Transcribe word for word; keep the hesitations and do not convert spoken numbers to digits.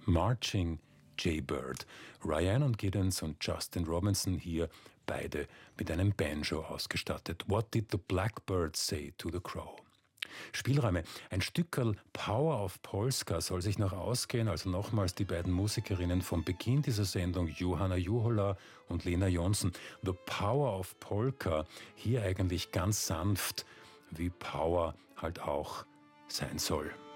Marching Jaybird. Ryan und Giddens und Justin Robinson hier beide mit einem Banjo ausgestattet. What did the blackbird say to the crow? Spielräume. Ein Stückerl Power of Polska soll sich noch ausgehen, also nochmals die beiden Musikerinnen vom Beginn dieser Sendung, Johanna Juhola und Lena Johnsen. The Power of Polka, hier eigentlich ganz sanft, wie Power halt auch sein soll.